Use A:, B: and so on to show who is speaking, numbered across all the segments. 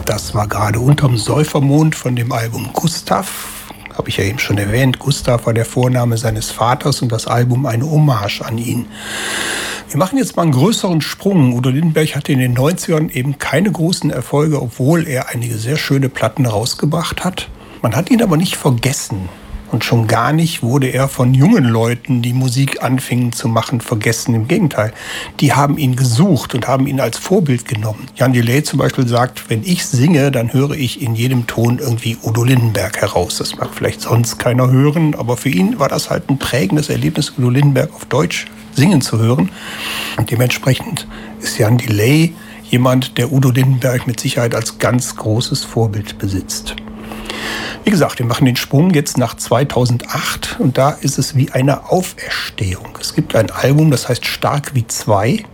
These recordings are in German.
A: Das war gerade Unterm Säufermond von dem Album Gustav. Habe ich ja eben schon erwähnt. Gustav war der Vorname seines Vaters und das Album eine Hommage an ihn. Wir machen jetzt mal einen größeren Sprung. Udo Lindenberg hatte in den 90ern eben keine großen Erfolge, obwohl er einige sehr schöne Platten rausgebracht hat. Man hat ihn aber nicht vergessen. Und schon gar nicht wurde er von jungen Leuten, die Musik anfingen zu machen, vergessen. Im Gegenteil, die haben ihn gesucht und haben ihn als Vorbild genommen. Jan Delay zum Beispiel sagt, wenn ich singe, dann höre ich in jedem Ton irgendwie Udo Lindenberg heraus. Das mag vielleicht sonst keiner hören, aber für ihn war das halt ein prägendes Erlebnis, Udo Lindenberg auf Deutsch singen zu hören. Und dementsprechend ist Jan Delay jemand, der Udo Lindenberg mit Sicherheit als ganz großes Vorbild besitzt. Wie gesagt, wir machen den Sprung jetzt nach 2008 und da ist es wie eine Auferstehung. Es gibt ein Album, das heißt Stark wie zwei.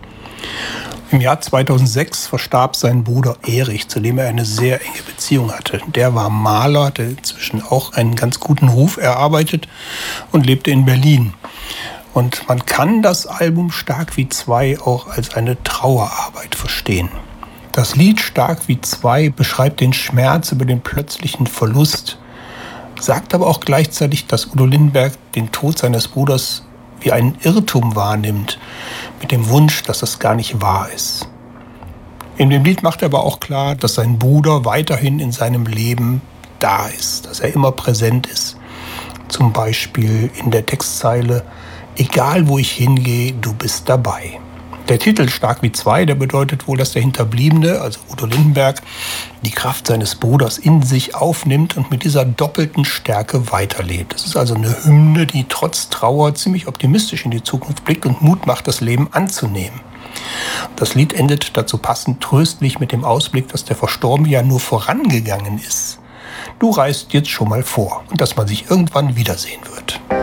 A: Im Jahr 2006 verstarb sein Bruder Erich, zu dem er eine sehr enge Beziehung hatte. Der war Maler, hatte inzwischen auch einen ganz guten Ruf erarbeitet und lebte in Berlin. Und man kann das Album Stark wie zwei auch als eine Trauerarbeit verstehen. Das Lied Stark wie zwei beschreibt den Schmerz über den plötzlichen Verlust, sagt aber auch gleichzeitig, dass Udo Lindenberg den Tod seines Bruders wie einen Irrtum wahrnimmt, mit dem Wunsch, dass das gar nicht wahr ist. In dem Lied macht er aber auch klar, dass sein Bruder weiterhin in seinem Leben da ist, dass er immer präsent ist. Zum Beispiel in der Textzeile: Egal wo ich hingehe, du bist dabei. Der Titel Stark wie zwei, der bedeutet wohl, dass der Hinterbliebene, also Udo Lindenberg, die Kraft seines Bruders in sich aufnimmt und mit dieser doppelten Stärke weiterlebt. Es ist also eine Hymne, die trotz Trauer ziemlich optimistisch in die Zukunft blickt und Mut macht, das Leben anzunehmen. Das Lied endet dazu passend tröstlich mit dem Ausblick, dass der Verstorbene ja nur vorangegangen ist. Du reist jetzt schon mal vor und dass man sich irgendwann wiedersehen wird.